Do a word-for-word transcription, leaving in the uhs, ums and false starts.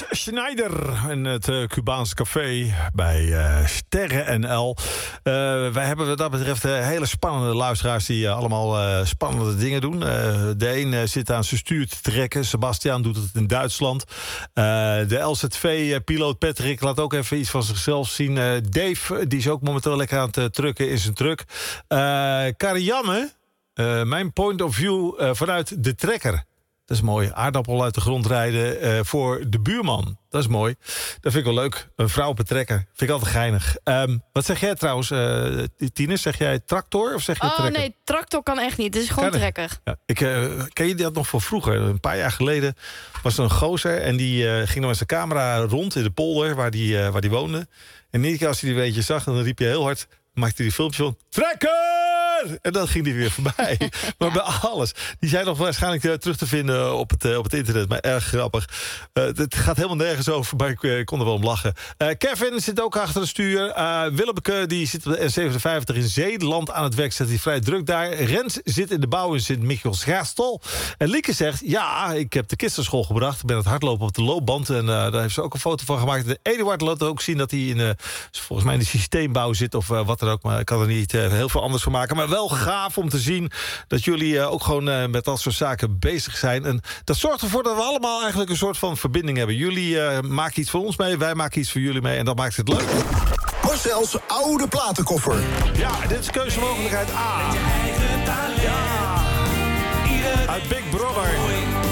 Schneider in het uh, Cubaanse café bij uh, Sterren N L. Uh, wij hebben wat dat betreft uh, hele spannende luisteraars die uh, allemaal uh, spannende dingen doen. Uh, de een uh, zit aan zijn stuur te trekken. Sebastiaan doet het in Duitsland. Uh, de L Z V-piloot Patrick laat ook even iets van zichzelf zien. Uh, Dave, die is ook momenteel lekker aan het uh, trucken in zijn truck. Uh, Karianne, uh, mijn point of view uh, vanuit de trekker. Dat is mooi. Aardappel uit de grond rijden uh, voor de buurman. Dat is mooi. Dat vind ik wel leuk. Een vrouw op een trekker. Vind ik altijd geinig. Um, wat zeg jij trouwens, uh, Tine? Zeg jij tractor of zeg je oh, trekker? Oh nee, tractor kan echt niet. Het is gewoon kan trekker. Ja, ik, uh, ken je dat nog van vroeger? Een paar jaar geleden was er een gozer en die uh, ging dan met zijn camera rond in de polder waar die, uh, waar die woonde. En iedere keer als hij die weetje zag, dan riep je heel hard, maakte hij die filmpje van trekker! En dan ging die weer voorbij. Maar bij alles. Die zijn nog waarschijnlijk uh, terug te vinden op het, uh, op het internet. Maar erg grappig. Uh, het gaat helemaal nergens over, maar ik, uh, ik kon er wel om lachen. Uh, Kevin zit ook achter het stuur. Uh, Willebeke die zit op de N zevenenvijftig in Zeeland aan het werk. Zit hij vrij druk daar. Rens zit in de bouw in Sint-Michielsgestel. En Lieke zegt, ja, ik heb de kids naar school gebracht. Ik ben aan het hardlopen op de loopband. En uh, daar heeft ze ook een foto van gemaakt. De Eduard laat ook zien dat hij in, uh, volgens mij in de systeembouw zit. Of uh, wat dan ook. Maar ik kan er niet uh, heel veel anders van maken. Maar wel gaaf om te zien dat jullie uh, ook gewoon uh, met dat soort zaken bezig zijn. En dat zorgt ervoor dat we allemaal eigenlijk een soort van verbinding hebben. Jullie uh, maken iets voor ons mee, wij maken iets voor jullie mee. En dat maakt het leuk. Marcel's oude platenkoffer. Ja, dit is keuzemogelijkheid A. Ja. Uit Big Brother.